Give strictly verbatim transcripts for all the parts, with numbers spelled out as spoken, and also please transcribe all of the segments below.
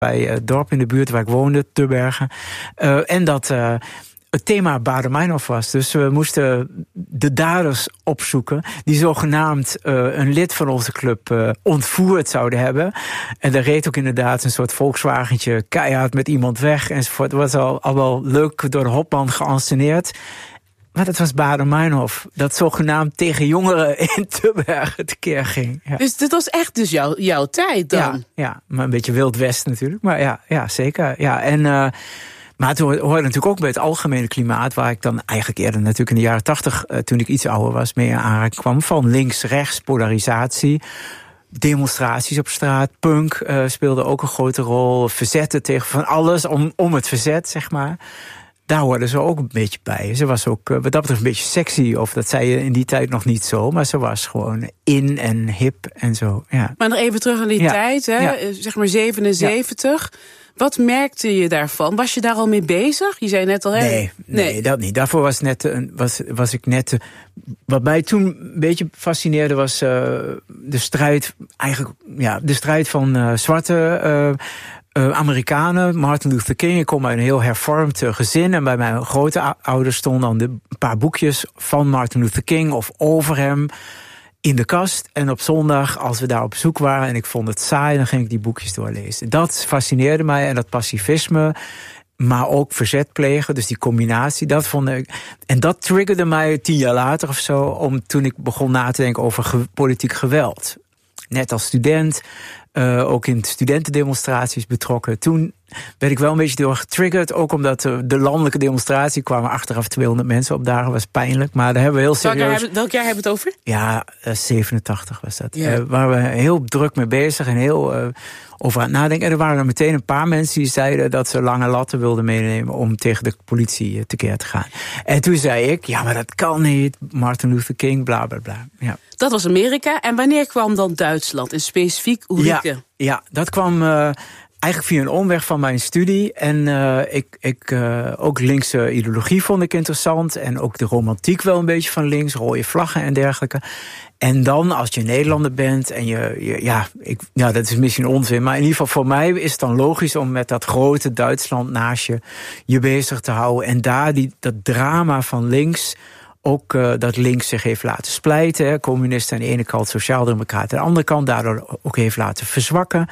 bij het dorp in de buurt waar ik woonde, Tubbergen. Uh, en dat uh, het thema Baader-Meinhof was. Dus we moesten de daders opzoeken die zogenaamd uh, een lid van onze club uh, ontvoerd zouden hebben. En daar reed ook inderdaad een soort Volkswagentje keihard met iemand weg enzovoort. Het was al, al wel leuk door de Hopman geanceneerd. Maar dat was Baader-Meinhof, dat zogenaamd tegen jongeren in Tubbergen tekeer ging. Ja. Dus dit was echt dus jouw, jouw tijd dan? Ja, ja, maar een beetje Wild West natuurlijk. Maar ja, ja zeker. Ja, en, uh, maar het hoorde natuurlijk ook bij het algemene klimaat, waar ik dan eigenlijk eerder natuurlijk in de jaren tachtig, uh, toen ik iets ouder was, mee aanraking kwam. Van links-rechts, polarisatie. Demonstraties op straat, punk uh, speelde ook een grote rol. Verzetten tegen van alles om, om het verzet, zeg maar. Daar hoorden ze ook een beetje bij. Ze was ook wat dat betreft een beetje sexy. Of dat zei je in die tijd nog niet zo. Maar ze was gewoon in en hip en zo. Ja. Maar nog even terug aan die ja. tijd. Hè? Ja. Zeg maar zevenenzeventig. Ja. Wat merkte je daarvan? Was je daar al mee bezig? Je zei net al... Hè? Nee, nee, nee, dat niet. Daarvoor was, net een, was, was ik net... Wat mij toen een beetje fascineerde was uh, de strijd... Eigenlijk ja, de strijd van uh, zwarte... Uh, Uh, Amerikanen, Martin Luther King. Ik kom uit een heel hervormd uh, gezin. En bij mijn grootouders stonden dan de, een paar boekjes van Martin Luther King of over hem in de kast. En op zondag, als we daar op bezoek waren en ik vond het saai, dan ging ik die boekjes doorlezen. Dat fascineerde mij en dat pacifisme, maar ook verzet plegen. Dus die combinatie, dat vond ik... En dat triggerde mij tien jaar later of zo, om toen ik begon na te denken over ge- politiek geweld. Net als student... Uh, ook in studentendemonstraties betrokken. Toen werd ik wel een beetje door getriggerd. Ook omdat uh, de landelijke demonstratie kwamen achteraf tweehonderd mensen op dagen. Was pijnlijk, maar daar hebben we heel serieus... Welk jaar, hebben, welk jaar hebben we het over? Ja, uh, zevenentachtig was dat. Ja. Uh, waar we heel druk mee bezig en heel uh, over aan het nadenken. En er waren er meteen een paar mensen die zeiden dat ze lange latten wilden meenemen om tegen de politie uh, tekeer te gaan. En toen zei ik, ja, maar dat kan niet. Martin Luther King, bla bla bla. Ja. Dat was Amerika. En wanneer kwam dan Duitsland? En specifiek Ulrike? Ja, ja, dat kwam uh, eigenlijk via een omweg van mijn studie. En uh, ik, ik uh, ook linkse ideologie vond ik interessant. En ook de romantiek wel een beetje van links. Rode vlaggen en dergelijke. En dan, als je Nederlander bent en je, je ja, ik, ja, dat is misschien onzin. Maar in ieder geval voor mij is het dan logisch om met dat grote Duitsland naast je, je bezig te houden. En daar die, dat drama van links... Ook uh, dat links zich heeft laten splijten. Hè. Communisten aan de ene kant, sociaaldemocraten aan de andere kant. Daardoor ook heeft laten verzwakken.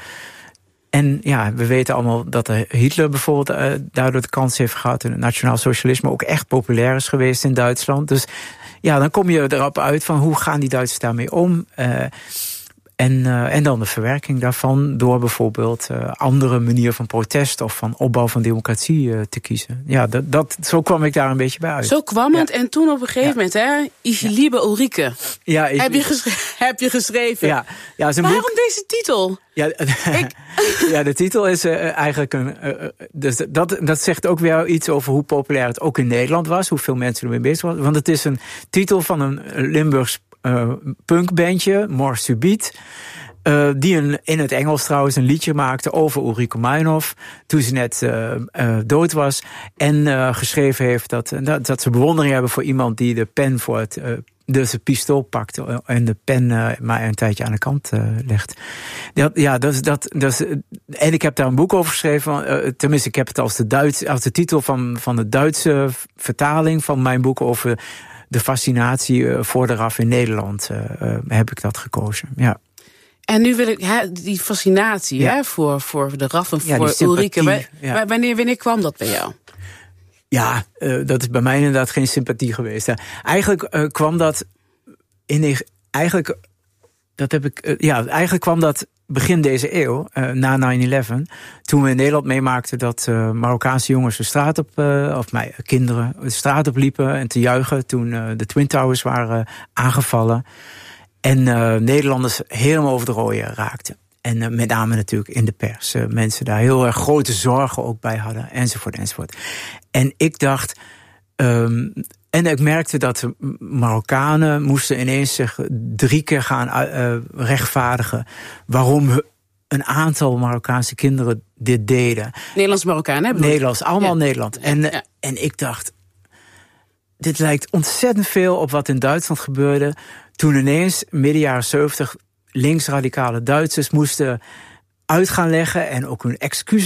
En ja, we weten allemaal dat Hitler bijvoorbeeld uh, daardoor de kans heeft gehad. En het nationaal socialisme ook echt populair is geweest in Duitsland. Dus ja, dan kom je erop uit van hoe gaan die Duitsers daarmee om. Uh, En, uh, en dan de verwerking daarvan door bijvoorbeeld uh, andere manier van protest of van opbouw van democratie uh, te kiezen. Ja, dat, dat, zo kwam ik daar een beetje bij uit. Zo kwam het. Ja. En toen op een gegeven ja. moment, hè, Ich ja. liebe Ulrike. Ja, ik, heb, je geschreven, heb je geschreven? Ja, ja, waarom boek, deze titel? Ja, ik... ja, de titel is uh, eigenlijk een. Uh, dus dat, dat zegt ook weer iets over hoe populair het ook in Nederland was, hoeveel mensen ermee bezig waren. Want het is een titel van een Limburgs Uh, punkbandje, Mort Subite, uh, die een, in het Engels trouwens een liedje maakte over Ulrike Meinhof, toen ze net uh, uh, dood was, en uh, geschreven heeft dat, dat, dat ze bewondering hebben voor iemand die de pen voor het, uh, dus het pistool pakt en de pen uh, maar een tijdje aan de kant uh, legt. Dat, ja, dat is, dat, dat is, en ik heb daar een boek over geschreven, uh, tenminste ik heb het als de, Duits, als de titel van, van de Duitse vertaling van mijn boek over de fascinatie uh, vooraf in Nederland uh, uh, heb ik dat gekozen, ja. En nu wil ik, hè, die fascinatie ja. hè, voor, voor de R A F en voor ja, Ulrike. Ja. Wanneer, wanneer kwam dat bij jou? Ja, uh, dat is bij mij inderdaad geen sympathie geweest. Ja. Eigenlijk uh, kwam dat in eigenlijk dat heb ik uh, ja, eigenlijk kwam dat begin deze eeuw, uh, na nine eleven, toen we in Nederland meemaakten dat uh, Marokkaanse jongens de straat op, uh, of mij, kinderen de straat op liepen en te juichen toen uh, de Twin Towers waren uh, aangevallen. En uh, Nederlanders helemaal over de rode raakten. En uh, met name natuurlijk in de pers. Uh, mensen daar heel erg grote zorgen ook bij hadden, enzovoort, enzovoort. En ik dacht... Um, en ik merkte dat de Marokkanen moesten ineens zich drie keer gaan uh, rechtvaardigen waarom een aantal Marokkaanse kinderen dit deden. Nederlands Marokkanen hebben Nederlands, allemaal ja. Nederland. En, ja. en ik dacht, dit lijkt ontzettend veel op wat in Duitsland gebeurde toen ineens midden jaren zeventig linksradicale Duitsers moesten uit gaan leggen en ook hun excuses